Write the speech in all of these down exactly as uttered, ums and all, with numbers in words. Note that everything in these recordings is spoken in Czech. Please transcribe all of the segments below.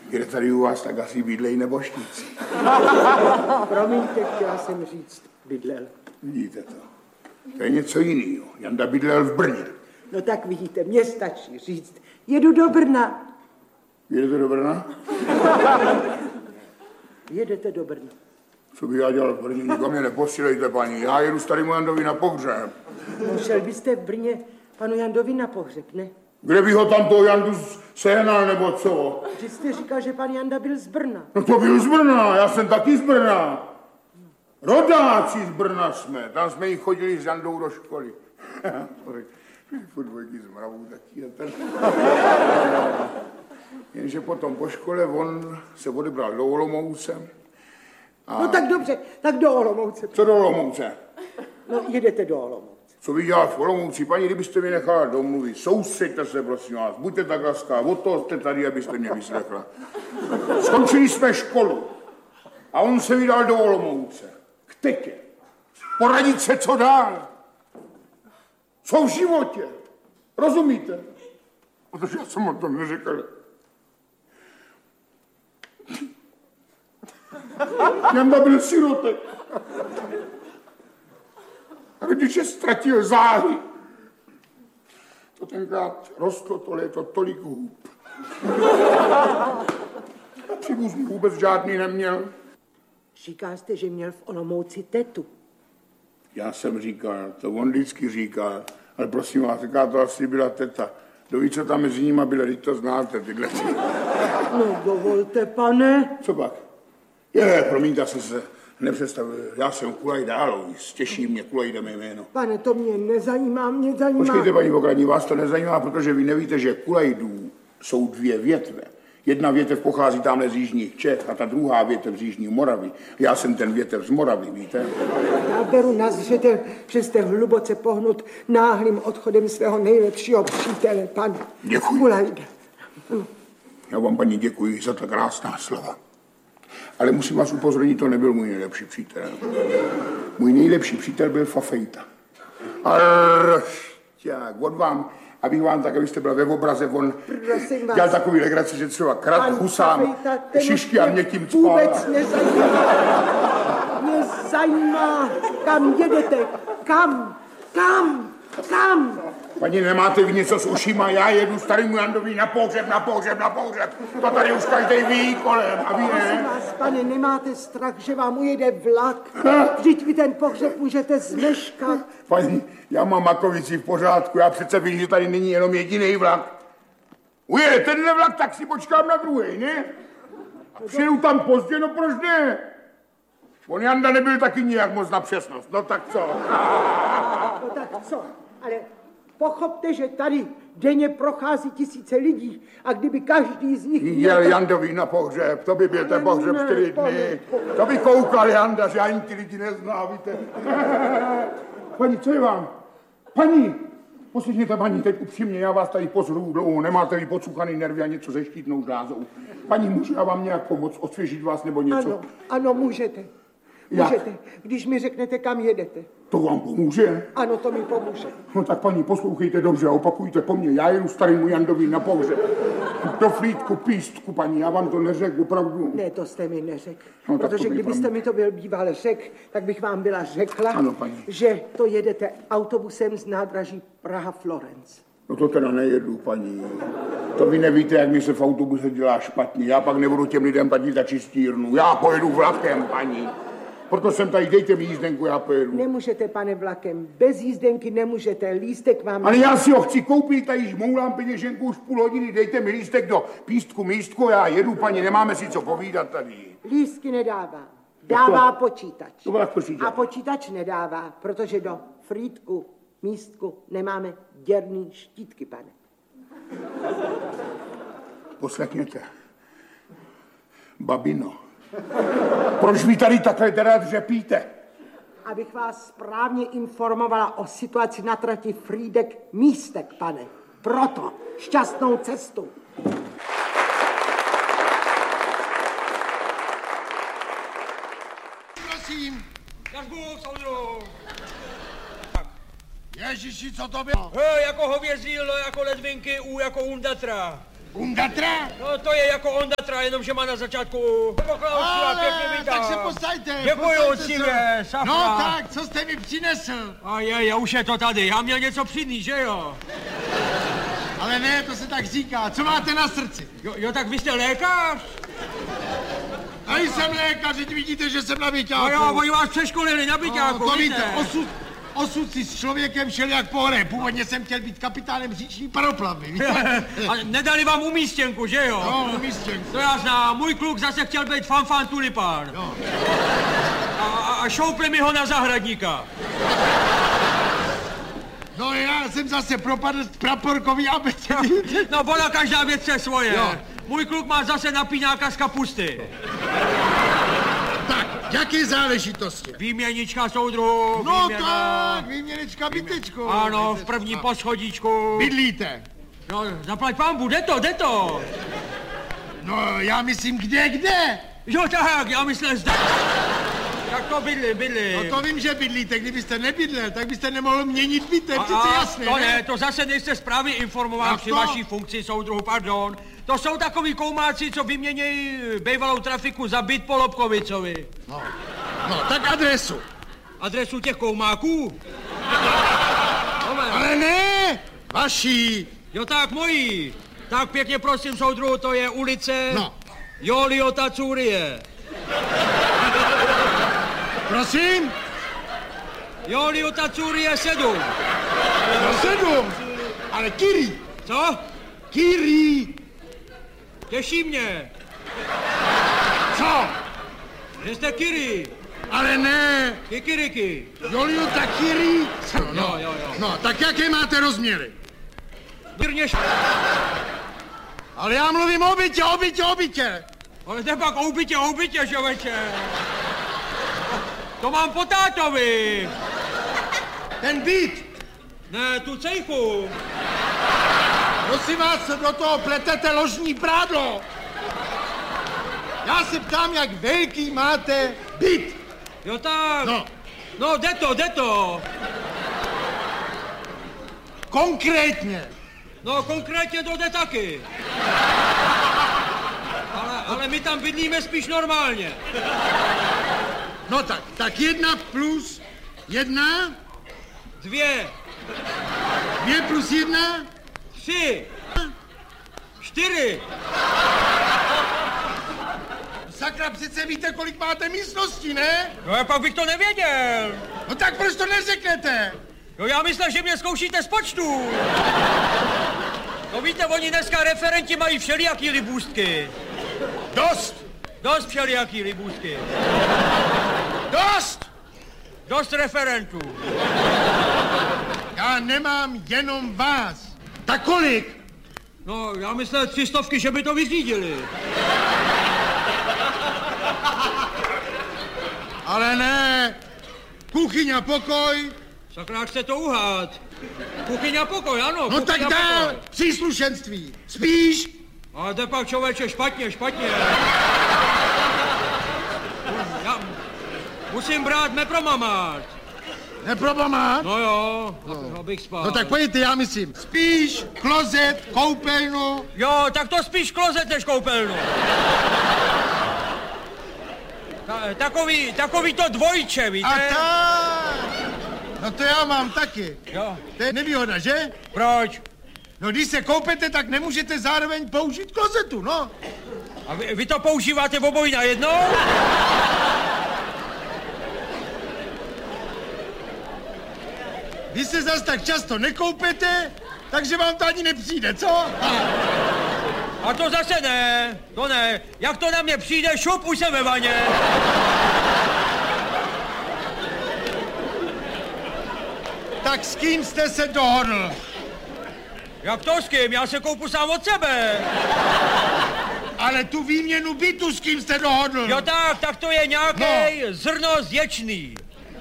Kde tady u vás tak asi bydlejí nebožníci. Promiňte, chtěla jsem říct, bydlel. Vidíte to. To je něco jiného. Janda bydlel v Brně. No tak vidíte, mně stačí říct, jedu do Brna. Jedete do Brna? Jedete do Brna. Co bych já dělal v Brně? Nikam mě neposílejte, paní. Já jedu starému Jandovi na pohřeb. No šel byste v Brně panu Jandovi na pohřeb, ne? Kde by ho tam toho Jandu sehnal, nebo co? Vy jste říkal, že pan Janda byl z Brna. No to byl z Brna, já jsem taky z Brna. Rodáci z Brna jsme, tam jsme jich chodili s Jandou do školy. Furt dvojky z Mravou taky. Ten... Jenže potom po škole on se odebral do Olomouce. A... No tak dobře, tak do Olomouce. Co do Olomouce? No jedete do Olomouce. Co vy dělat v Olomouci? Paní, kdybyste mi nechala domluvit, soustřeďte se, prosím vás, buďte tak laskavá, od toho jste tady, abyste mě vyslechla. Skončili jsme školu a on se vydal do Olomouce. K tetě. Poradit se, co dál. Co v životě. Rozumíte? Protože já jsem o tom neřekl. Janda byl sirotek. A když je ztratil záhy, to tenkrát rostlo to léto tolik hůb. Příbuzný vůbec žádný neměl. Říkal jste, že měl v Olomouci tetu. Já jsem říkal, to on vždycky říkal, ale prosím vás, říká, to asi byla teta. Kdo ví, co tam mezi nimi bylo, teď to znáte, tyhle. No dovolte, pane. Co pak? Je, promiňte, jsem se nepředstavil. Já jsem Kulaj Dálovis, těší mě Kulaj mé jméno. Pane, to mě nezajímá, mě zajímá... Počkejte, paní Pokladní, vás to nezajímá, protože vy nevíte, že Kulajdů jsou dvě větve. Jedna větev pochází tamhle z jižních Čech a ta druhá větev z jižní Moravy. Já jsem ten větev z Moravy, víte? Já beru na zřetel, že jste hluboce pohnut náhlým odchodem svého nejlepšího přítele, pane. Děkuji. Kulajda. Já vám, paní, děkuji za ta krásná slova. Ale musím vás upozornit, to nebyl můj nejlepší přítel. Můj nejlepší přítel byl Fafejta. Aršťák, od vám, abych vám tak, abyste byla ve obraze, on dělal takový legraci, že třeba krat, husám, šišky a mě tím cpál. Vůbec nezajímá. Mě zajímá, kam jedete, kam, kam, kam. Paní, nemáte vy něco s ušima? Já jedu starému Jandovi na pohřeb, na pohřeb, na pohřeb. To tady už každý ví kolem, a vy ne? Prosím vás, pane, nemáte strach, že vám ujede vlak? Vždyť vy ten pohřeb můžete zmeškat. Paní, já mám makovici v pořádku, já přece vím, že tady není jenom jediný vlak. Ujede tenhle vlak, tak si počkám na druhý, ne? A přijedu tam pozdě, no proč ne? On Janda nebyl taky nijak moc na přesnost, no tak co? No tak co, ale... Pochopte, že tady denně prochází tisíce lidí a kdyby každý z nich... Jel to... Jandovi na pohřeb, to by byl ten pohřeb čtyři dny. To by koukal Janda, že ani ty lidi nezná, víte. Paní, co je vám? Paní, poslechněte, paní, teď upřímně, já vás tady pozoruju dlouho, nemáte vy podsuchaný nervy a něco se štítnou žlázou. Paní, můžu já vám nějak pomoct, osvěžit vás nebo něco? Ano, ano, můžete. Můžete, když mi řeknete, kam jedete. To vám pomůže? Ano, to mi pomůže. No tak paní, poslouchejte dobře a opakujte po mně. Já jedu starému Jandovi na pohřeb. Do Frýdku Pístku, paní, já vám to neřekl, opravdu. Ne, to jste mi neřekl. No, protože kdybyste mi to byl býval řekl, tak bych vám byla řekla, ano, paní. Že to jedete autobusem z nádraží Praha-Florence. No to teda nejedu, paní. To vy nevíte, jak mi se v autobuse dělá špatně. Já pak nebudu těm lidem platit za čistírnu. Já pojedu vlakem, paní. Proto jsem tady, dejte mi jízdenku, já pojedu. Nemůžete, pane, vlakem. Bez jízdenky nemůžete. Lístek vám... Ale já si ho chci koupit, tady žmoulám peněženku už půl hodiny. Dejte mi lístek do Pístku místku, já jedu, paní, nemáme si co povídat tady. Lístky nedává. Dává to, počítač. To byla počítač. A počítač nedává, protože do Frýdku místku nemáme děrný štítky, pane. Poslechněte. Babino. Proč vy tady takhle teda dřepíte? Abych vás správně informovala o situaci na trati Frýdek místek, pane. Proto šťastnou cestu. Prosím. Jažbu, soudru. Ježiši, co to bylo? He, jako hovězí, L jako ledvinky, U jako undatra. Undatra? No to je jako Ondatra, jenomže má na začátku pokladu a pěkně vítám. Tak se posaďte. Děkuju, cíle, safra. No tak, co jste mi přinesl? A je, je, už je to tady, já měl něco přinést, že jo? Ale ne, to se tak říká. Co máte na srdci? Jo, jo tak vy jste lékař? A jsem lékař, teď vidíte, že jsem na byťáku. No jo, oni vás přeškolili na byťáku, no, to víte. víte, osud, osud si s člověkem šel jak po hře. Původně jsem chtěl být kapitánem říční paroplavy, víte? A nedali vám umístěnku, že jo? No, umístěnku. To já znám, můj kluk zase chtěl být fanfán tulipán. Jo. A, a, a šoupli mi ho na zahradníka. No já jsem zase propadl praporkový abecedy. No bona, každá věc je svoje. Jo. Můj kluk má zase napínáka z kapusty. Tak, jaké záležitosti? Výměnička soudruhu, No výměna. tak, výměnečka bytečko. Ano, v první poschodíčku. Bydlíte? No, zaplať pánbu, jde to, jde to. No, já myslím, kde, kde? Jo tak, já myslím zde. Tak to bydli, bydli. No to vím, že bydlíte. Kdybyste nebydlel, tak byste nemohl měnit byt, to je A- přece a, jasné, To ne? ne, to zase nejste správně informován Jak při to? vaší funkci soudruhu, pardon. To jsou takový koumáci, co vyměnějí bývalou trafiku za byt po Lobkovicovi. No, no, tak adresu. Adresu těch koumáků? Ale ne, vaší. Jo tak, mojí. Tak pěkně prosím, soudruhu, to je ulice No. Joliota Curie. Prosím? Joliota Curie sedm. No sedm. Ale Kiri. Co? Kiri. Těší mě, Co? že jste Kiri. Ale ne. Kikiriky. Joliota Kiri. No, no, Jo, jo, jo. no, tak jaké máte rozměry? Mírně š... Ale já mluvím o bytě, o bytě, o bytě. Ale to je pak oubitě, oubitě, žoveče. To mám po tátovi. Ten byt. Ne, tu cejchu. Prosím vás, do toho pletete ložní prádlo. Já se ptám, jak velký máte byt. Jo tak. No, No, jde to, jde to. konkrétně. No, konkrétně to jde taky. Ale, ale my tam bydlíme spíš normálně. No tak, tak jedna plus jedna, Dvě, dvě plus jedna, tři, čtyři. sakra, přece víte, kolik máte místností, ne? No, já pak bych to nevěděl. No tak proč to neřeknete? Jo, já myslel, že mě zkoušíte z počtu. No víte, oni dneska referenti mají všelijaký libůstky. Dost, Dost všelijaký libůstky. dost! Dost referentů. Já nemám jenom vás. Tak kolik? No, já myslel tři stovky, že by to vyřídili. Ale ne, kuchyň a pokoj. Sakra, jak chce to uhát. Kuchyň a pokoj, ano. No kuchyň tak a dál, pokoj. příslušenství. Spíš? Ale jde pak, člověče, špatně, špatně. Já musím brát mepromamát. Neprobamát? No jo, no. abych spal. No tak pojďte, já myslím. Spíš, klozet, koupelnu. Jo, tak to spíš klozet než koupelnu. Ta, takový, takový to dvojče, víte? A tak. No to já mám taky. Jo, To je nevýhoda, že? proč? No když se koupete, tak nemůžete zároveň použít klozetu, no. A vy, vy to používáte obojí najednou? Vy se zas tak často nekoupete, takže vám to ani nepřijde, co? A to zase ne, to ne. Jak to na mě přijde, šup, už jsem ve vaně. Tak s kým jste se dohodl? Jak to s kým? Já se koupu sám od sebe. Ale tu výměnu bytu s kým jste dohodl? Jo tak, tak to je nějaký no. zrno zječný.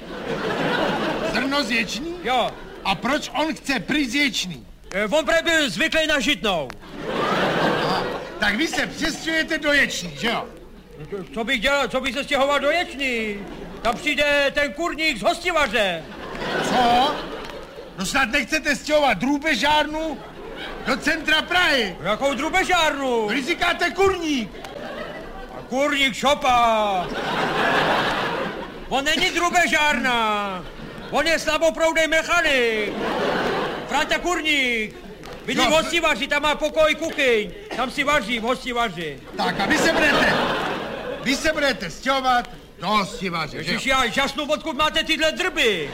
Zrno zječný? Jo, A proč on chce prý zječný? e, on prý byl zvyklý na žitnou. Tak vy se přestěhujete do ječný, že jo? Co bych dělal, co bych se stěhoval do ječný? Tam přijde ten kurník z hostivaře. Co? No snad nechcete stěhovat drůbežárnu Do centra Prahy. Jakou drubežárnu? Vy říkáte kurník. A kurník šopa. On není drubežárna. On je slaboproudej mechanik. Franta Kurník. Bydlí v hostivaři, tam má pokoj kuchyň. Tam si vaří v hostivaři. Tak a vy se budete, vy se budete stěhovat do hostivaře, že jo? Ježiš, já žasnu, odkud máte tyhle drby.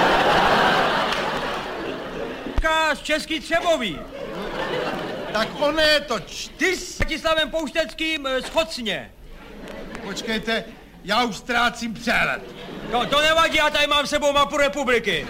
Z Český Třebový. Tak ono je to čtyř... Bratislavem Poušteckým z Chocně. Počkejte, já už ztrácím přehled. No, to nevadí, já tady mám s sebou mapu republiky.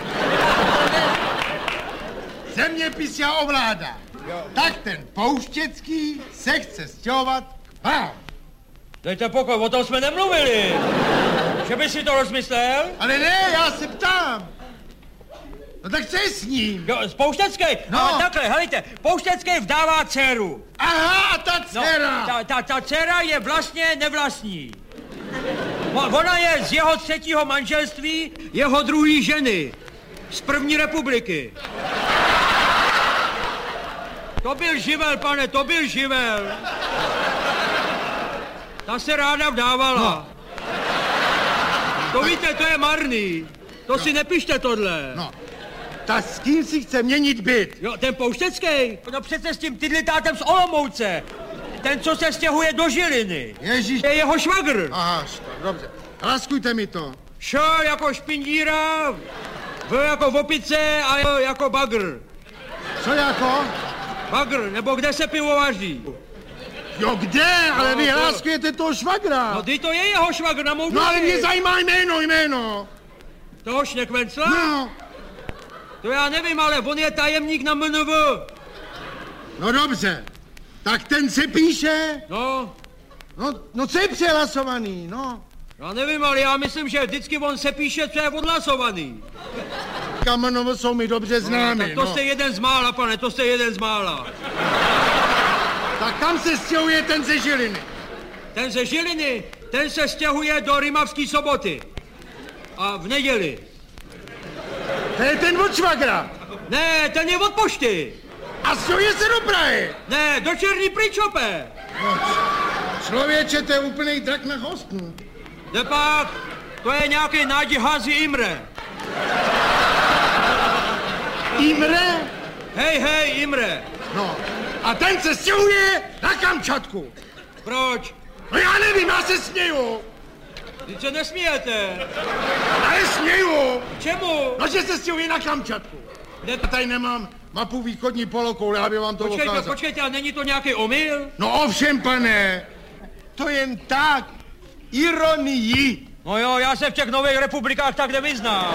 Zeměpis já ovládám. Tak ten Pouštěcký se chce stěhovat k vám. Dejte pokoj, o tom jsme nemluvili. Že by si to rozmyslel? Ale ne, já se ptám. No tak co je s ním? Jo, z Pouštecký? No. A takhle, helejte, Pouštecký vdává dceru. Aha, a ta dcera. No, ta, ta, ta dcera je vlastně nevlastní. Ona je z jeho třetího manželství, jeho druhý ženy. Z první republiky. To byl živel, pane, to byl živel. Ta se ráda vdávala. No. To víte, to je marný. To no. si nepište tohle. No, ta s kým si chce měnit byt? Jo, ten Pouštecký? No přece s tím tydlitátem z Olomouce. Ten, co se stěhuje do Žiliny. Ježíš. Je jeho švagr. Aha, dobře. Laskujte mi to. Š jako špindíra, V jako opice a J jako bagr. Co jako? Bagr, nebo kde se pivo vaří. Jo, kde? Ale no, vy to... hláskujete toho švagra. No, ty to je jeho švagr na mou No, ale mě zajímá jméno, jméno. Toho Šnekvencla? No. To já nevím, ale on je tajemník na M N V. No dobře. Tak ten se píše? No. No, no co je přehlasovaný, no? Já nevím, ale já myslím, že vždycky on se píše, co je odhlasovaný. Kamenovo jsou mi dobře známy, no. Tak to no. jste jeden z mála, pane, to jste jeden z mála. Tak kam se stěhuje ten ze Žiliny? Ten ze Žiliny, ten se stěhuje do Rimavský Soboty. A v neděli. To je ten od švagra. Ne, ten je od pošty. A stěhuje se do Prahy. Ne, do Černý Pričope. No, člověče, to je úplnej drak na hostnu. Nepak, to je nějaký Nádi Hazi Imre. Imre? Hej, hej, Imre. No, a ten se stěhuje na Kamčatku. Proč? No já nevím, já se směju. Vy se nesmějete. Ale směju. Čemu? No, že se stěhuje na Kamčatku. Ne... Tady nemám mapu východní polokoule, aby vám to počkejte, ukázal. Počkejte, a není to nějaký omyl? No ovšem, pane. To jen tak. Ironii. No jo, já se v těch nových republikách tak nevyznám.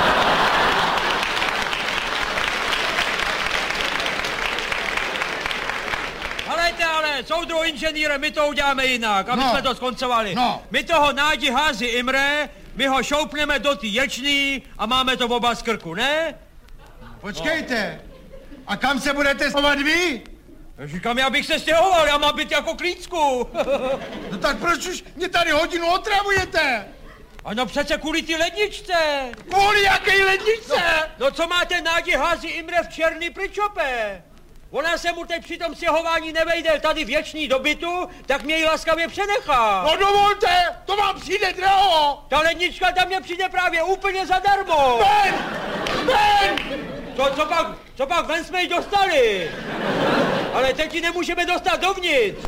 Halejte, ale, soudruh inženýre, my to uděláme jinak, aby no. jsme to skoncovali. No. My toho Nádi Hazi Imre, my ho šoupneme do té ječný a máme to oba z krku, ne? Počkejte. A kam se budete schovat vy? Říkám, já bych se stěhoval, já mám být jako klícku. No tak proč už mě tady hodinu otravujete? Ano, přece kvůli ty ledničce. Kvůli jaké ledničce? No, no co máte Nádi Hazi Imre v Černý Pričope? Ona se mu teď při tom stěhování nevejde tady věčný do bytu, tak mě ji laskavě přenechá. No dovolte, to vám přijde draho. Ta lednička tam mě přijde právě úplně zadarmo. Ven! Ven! Co, co pak, co pak ven jsme ji dostali? Ale teď ji nemůžeme dostat dovnitř.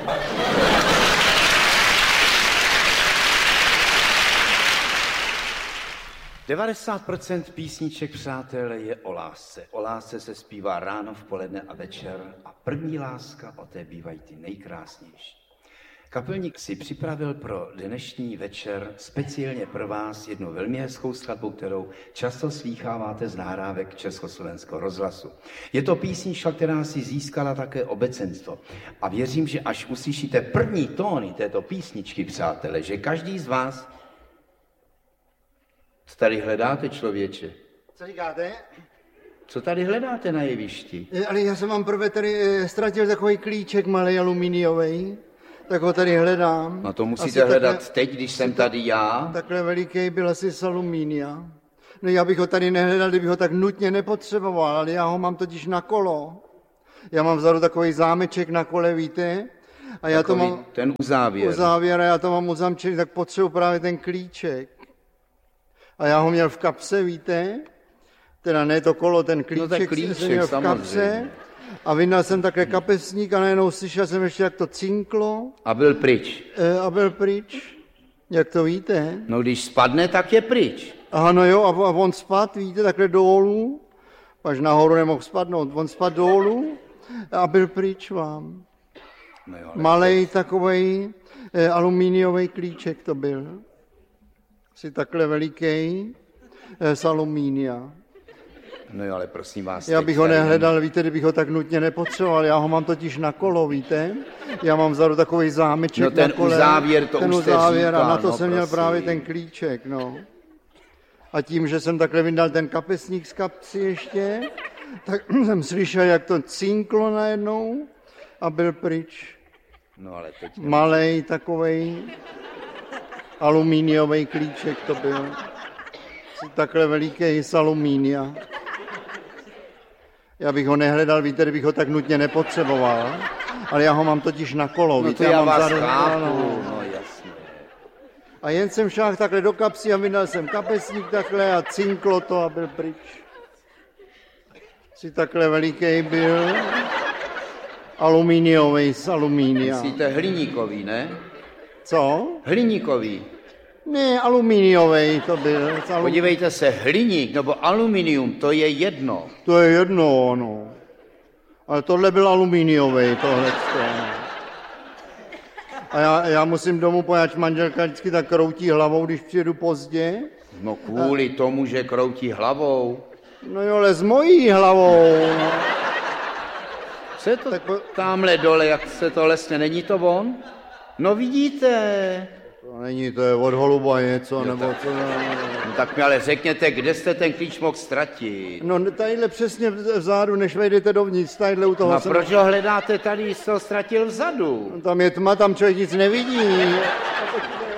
devadesát procent písniček, přátelé, je o lásce. O lásce se zpívá ráno, v poledne a večer a první láska, o té bývají ty nejkrásnější. Kapelník si připravil pro dnešní večer speciálně pro vás jednu velmi hezkou skladbu, kterou často slýcháváte z nahrávek Československého rozhlasu. Je to písnička, která si získala také obecenstvo. A věřím, že až uslyšíte první tóny této písničky, přátelé, že každý z vás... Co tady hledáte, člověče? Co říkáte? Co tady hledáte na jevišti? Ale já jsem vám prvé tady ztratil takový klíček malý aluminiový, tak ho tady hledám. No to musíte asi hledat takhle, teď, když jsem tady já. Takhle veliký byl asi z alumínia. No já bych ho tady nehledal, kdybych ho tak nutně nepotřeboval, ale já ho mám totiž na kolo. Já mám vzadu takový zámeček na kole, víte? A já Takový to mám... ten uzávěr. Uzávěr, a já to mám uzamčený, tak potřebuji právě ten klíček. A já ho měl v kapse, víte? Teda ne to kolo, ten klíček, no, tak klíček jsem měl v kapse. A vyndal jsem také kapesník a najednou slyšel jsem ještě, jak to cinklo. A byl pryč. E, a byl pryč. Jak to víte? No když spadne, tak je pryč. Aha, no jo, a on spad, víte, takhle dolů. Až nahoru nemohl spadnout. On spad dolů a byl pryč vám. No jo, Malej takovej e, alumíniový klíček to byl. Asi takhle veliký e, z alumínia. No jo, ale prosím vás. Já bych ho nehledal, víte, kdybych ho tak nutně nepotřeboval. Já ho mám totiž na kolo, víte. Já mám vzadu takový zámeček no ten na kole. Uzávěr, to ten už jste uzávěr, říkal, a na to no, jsem měl prosím. právě ten klíček, no. A tím, že jsem takhle vyndal ten kapesník z kapsy ještě, tak jsem slyšel, jak to cinklo najednou a byl pryč. No ale teď... Malej takovej alumíniový klíček to byl. Takhle veliký z alumínia. Já bych ho nehledal, víte, kdybych ho tak nutně nepotřeboval, ale já ho mám totiž na kolo, No víte. to já mám vás zadu- chápu, no. no jasně. A jen jsem šáhl takhle do kapsy a vydal jsem kapesník takhle a cinklo to a byl pryč. Si takhle veliký byl, alumíniový z alumínia. Myslíte hliníkový, ne? Co? Hliníkový. Ne, alumíniový to byl. z alum- Podívejte se, hliník nebo aluminium, to je jedno. To je jedno, no. Ale tohle byl alumíniový, tohle. A já, já musím domů, poněvadž manželka vždycky tak kroutí hlavou, když přijedu pozdě. No kvůli a... tomu, že kroutí hlavou. No jo, ale s mojí hlavou. No. Co je to Tak po- tamhle dole, jak se to lesne, není to on? No vidíte. To není, to je od holuba něco, Jo, nebo tak- co. No tak mi ale řekněte, kde jste ten klíč mohl ztratit? No tadyhle přesně vzadu, než vejdete dovnitř, tadyhle u toho No a jsem... proč ho hledáte tady, jsi ho ztratil vzadu? Tam je tma, tam člověk nic nevidí.